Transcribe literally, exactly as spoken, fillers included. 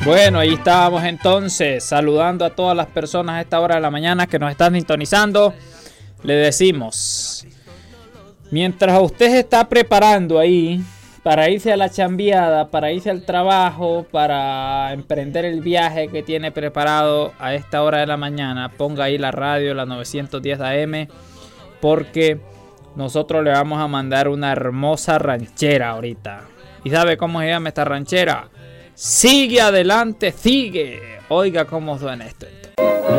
Bueno, ahí estábamos entonces, saludando a todas las personas a esta hora de la mañana que nos están sintonizando. Le decimos, mientras usted se está preparando ahí para irse a la chambeada, para irse al trabajo, para emprender el viaje que tiene preparado a esta hora de la mañana, ponga ahí la radio, la novecientos diez A M, porque nosotros le vamos a mandar una hermosa ranchera ahorita. ¿Y sabe cómo se llama esta ranchera? Sigue adelante, sigue. Oiga cómo suena esto.